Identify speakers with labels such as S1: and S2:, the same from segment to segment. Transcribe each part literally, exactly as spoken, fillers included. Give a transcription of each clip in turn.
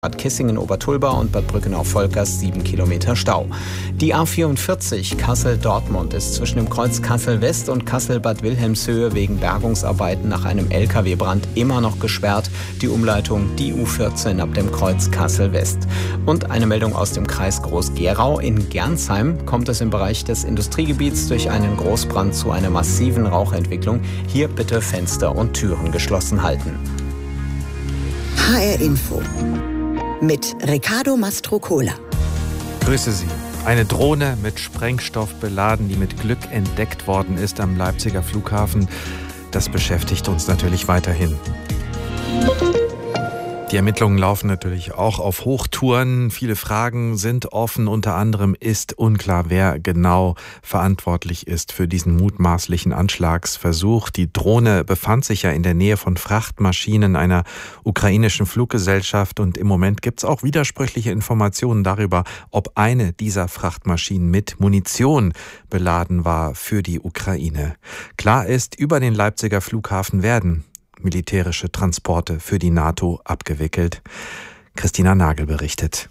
S1: Bad Kissingen-Obertulba und Bad Brückenau-Volkers sieben Kilometer Stau. Die A vierundvierzig Kassel-Dortmund ist zwischen dem Kreuz Kassel-West und Kassel-Bad Wilhelmshöhe wegen Bergungsarbeiten nach einem L K W-Brand immer noch gesperrt. Die Umleitung die U vierzehn ab dem Kreuz Kassel-West. Und eine Meldung aus dem Kreis Groß-Gerau. In Gernsheim kommt es im Bereich des Industriegebiets durch einen Großbrand zu einer massiven Rauchentwicklung. Hier bitte Fenster und Türen geschlossen halten.
S2: H R Info mit Riccardo Mastrocola.
S3: Grüße Sie. Eine Drohne mit Sprengstoff beladen, die mit Glück entdeckt worden ist am Leipziger Flughafen. Das beschäftigt uns natürlich weiterhin. Die Ermittlungen laufen natürlich auch auf Hochtouren. Viele Fragen sind offen. Unter anderem ist unklar, wer genau verantwortlich ist für diesen mutmaßlichen Anschlagsversuch. Die Drohne befand sich ja in der Nähe von Frachtmaschinen einer ukrainischen Fluggesellschaft. Und im Moment gibt es auch widersprüchliche Informationen darüber, ob eine dieser Frachtmaschinen mit Munition beladen war für die Ukraine. Klar ist, über den Leipziger Flughafen werden militärische Transporte für die NATO abgewickelt. Christina Nagel berichtet.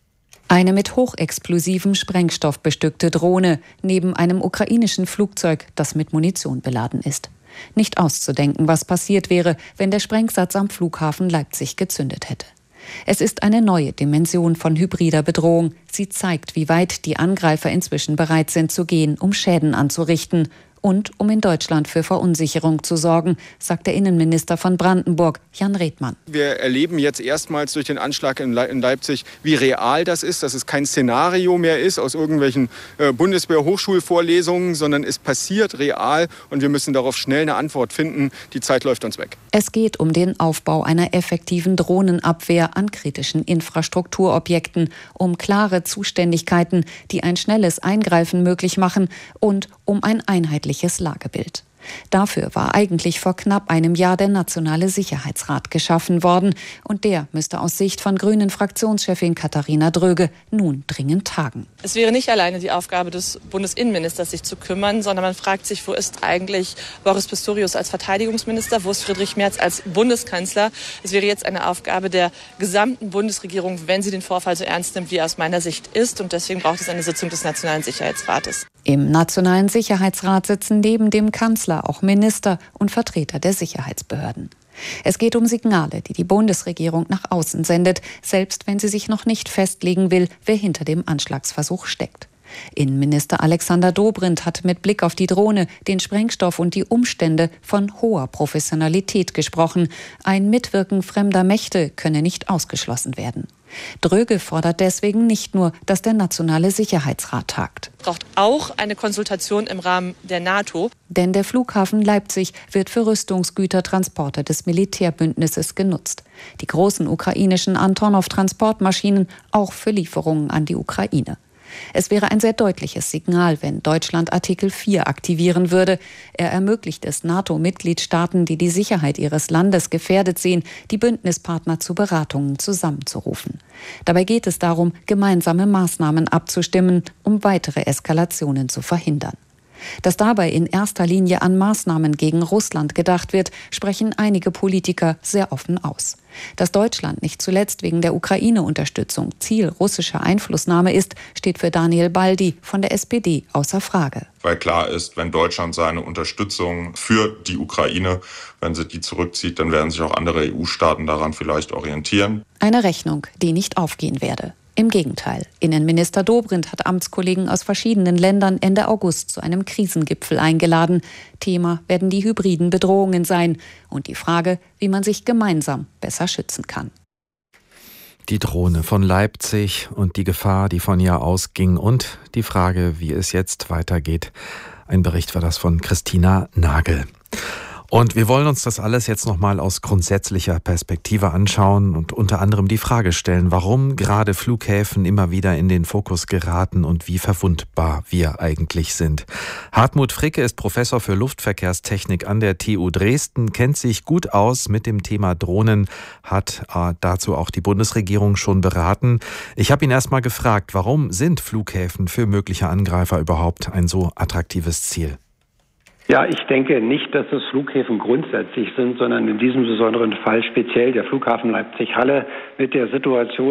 S4: Eine mit hochexplosivem Sprengstoff bestückte Drohne neben einem ukrainischen Flugzeug, das mit Munition beladen ist. Nicht auszudenken, was passiert wäre, wenn der Sprengsatz am Flughafen Leipzig gezündet hätte. Es ist eine neue Dimension von hybrider Bedrohung. Sie zeigt, wie weit die Angreifer inzwischen bereit sind zu gehen, um Schäden anzurichten und um in Deutschland für Verunsicherung zu sorgen, sagt der Innenminister von Brandenburg, Jan Redmann.
S5: Wir erleben jetzt erstmals durch den Anschlag in Leipzig, wie real das ist, dass es kein Szenario mehr ist aus irgendwelchen äh, Bundeswehr-Hochschulvorlesungen, sondern es passiert real und wir müssen darauf schnell eine Antwort finden. Die Zeit läuft uns weg.
S4: Es geht um den Aufbau einer effektiven Drohnenabwehr an kritischen Infrastrukturobjekten, um klare Zuständigkeiten, die ein schnelles Eingreifen möglich machen und um ein einheitliches Lagebild. Dafür war eigentlich vor knapp einem Jahr der Nationale Sicherheitsrat geschaffen worden und der müsste aus Sicht von Grünen-Fraktionschefin Katharina Dröge nun dringend tagen.
S6: Es wäre nicht alleine die Aufgabe des Bundesinnenministers, sich zu kümmern, sondern man fragt sich, wo ist eigentlich Boris Pistorius als Verteidigungsminister, wo ist Friedrich Merz als Bundeskanzler? Es wäre jetzt eine Aufgabe der gesamten Bundesregierung, wenn sie den Vorfall so ernst nimmt, wie er aus meiner Sicht ist, und deswegen braucht es eine Sitzung des Nationalen Sicherheitsrates.
S4: Im Nationalen Sicherheitsrat sitzen neben dem Kanzler auch Minister und Vertreter der Sicherheitsbehörden. Es geht um Signale, die die Bundesregierung nach außen sendet, selbst wenn sie sich noch nicht festlegen will, wer hinter dem Anschlagsversuch steckt. Innenminister Alexander Dobrindt hat mit Blick auf die Drohne, den Sprengstoff und die Umstände von hoher Professionalität gesprochen. Ein Mitwirken fremder Mächte könne nicht ausgeschlossen werden. Dröge fordert deswegen nicht nur, dass der Nationale Sicherheitsrat tagt.
S6: Es braucht auch eine Konsultation im Rahmen der NATO.
S4: Denn der Flughafen Leipzig wird für Rüstungsgütertransporte des Militärbündnisses genutzt. Die großen ukrainischen Antonov-Transportmaschinen auch für Lieferungen an die Ukraine. Es wäre ein sehr deutliches Signal, wenn Deutschland Artikel vier aktivieren würde. Er ermöglicht es NATO-Mitgliedstaaten, die die Sicherheit ihres Landes gefährdet sehen, die Bündnispartner zu Beratungen zusammenzurufen. Dabei geht es darum, gemeinsame Maßnahmen abzustimmen, um weitere Eskalationen zu verhindern. Dass dabei in erster Linie an Maßnahmen gegen Russland gedacht wird, sprechen einige Politiker sehr offen aus. Dass Deutschland nicht zuletzt wegen der Ukraine-Unterstützung Ziel russischer Einflussnahme ist, steht für Daniel Baldi von der S P D außer Frage.
S7: Weil klar ist, wenn Deutschland seine Unterstützung für die Ukraine, wenn sie die zurückzieht, dann werden sich auch andere E U-Staaten daran vielleicht orientieren.
S4: Eine Rechnung, die nicht aufgehen werde. Im Gegenteil, Innenminister Dobrindt hat Amtskollegen aus verschiedenen Ländern Ende August zu einem Krisengipfel eingeladen. Thema werden die hybriden Bedrohungen sein und die Frage, wie man sich gemeinsam besser schützen kann.
S3: Die Drohne von Leipzig und die Gefahr, die von ihr ausging, und die Frage, wie es jetzt weitergeht. Ein Bericht war das von Christina Nagel. Und wir wollen uns das alles jetzt nochmal aus grundsätzlicher Perspektive anschauen und unter anderem die Frage stellen, warum gerade Flughäfen immer wieder in den Fokus geraten und wie verwundbar wir eigentlich sind. Hartmut Fricke ist Professor für Luftverkehrstechnik an der T U Dresden, kennt sich gut aus mit dem Thema Drohnen, hat äh, dazu auch die Bundesregierung schon beraten. Ich habe ihn erstmal gefragt, warum sind Flughäfen für mögliche Angreifer überhaupt ein so attraktives Ziel?
S8: Ja, ich denke nicht, dass es Flughäfen grundsätzlich sind, sondern in diesem besonderen Fall speziell der Flughafen Leipzig-Halle mit der Situation